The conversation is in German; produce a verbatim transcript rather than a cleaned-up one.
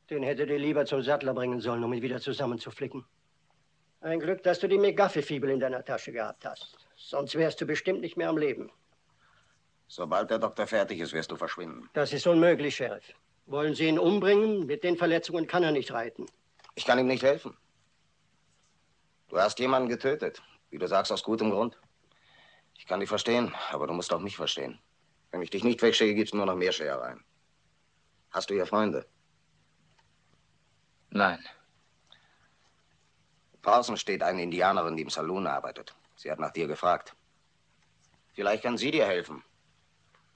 Den hättet ihr lieber zum Sattler bringen sollen, um ihn wieder zusammenzuflicken. Ein Glück, dass du die McGuffey-Fibel in deiner Tasche gehabt hast. Sonst wärst du bestimmt nicht mehr am Leben. Sobald der Doktor fertig ist, wirst du verschwinden. Das ist unmöglich, Sheriff. Wollen Sie ihn umbringen? Mit den Verletzungen kann er nicht reiten. Ich kann ihm nicht helfen. Du hast jemanden getötet. Wie du sagst, aus gutem Grund. Ich kann dich verstehen, aber du musst auch mich verstehen. Wenn ich dich nicht wegschicke, gibt es nur noch mehr Scherereien. Hast du hier Freunde? Nein. Draußen steht eine Indianerin, die im Saloon arbeitet. Sie hat nach dir gefragt. Vielleicht kann sie dir helfen.